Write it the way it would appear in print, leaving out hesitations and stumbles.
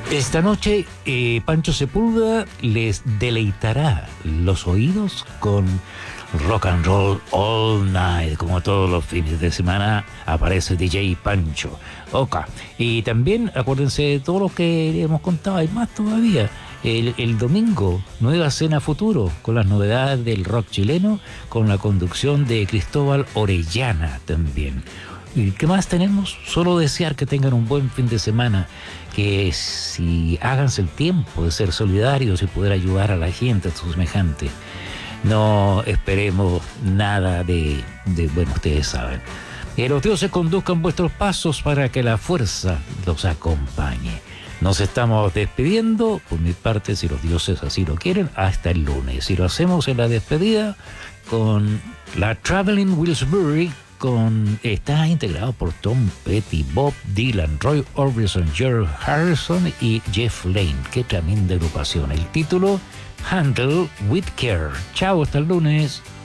Esta noche, Pancho Sepúlveda les deleitará los oídos con rock and roll all night. Como todos los fines de semana aparece DJ Pancho. Oka. Y también acuérdense de todo lo que hemos contado, hay más todavía. El domingo, nueva cena futuro, con las novedades del rock chileno, con la conducción de Cristóbal Orellana también. ¿Y qué más tenemos? Solo desear que tengan un buen fin de semana, que si háganse el tiempo de ser solidarios y poder ayudar a la gente, a su semejante. No esperemos nada de bueno, ustedes saben. Que los dioses conduzcan vuestros pasos para que la fuerza los acompañe. Nos estamos despidiendo, por mi parte, si los dioses así lo quieren, hasta el lunes. Y lo hacemos en la despedida con la Traveling Williamsburg, está integrado por Tom Petty, Bob Dylan, Roy Orbison, George Harrison y Jeff Lynne. Qué tremenda agrupación. El título, Handle with Care. Chao, hasta el lunes.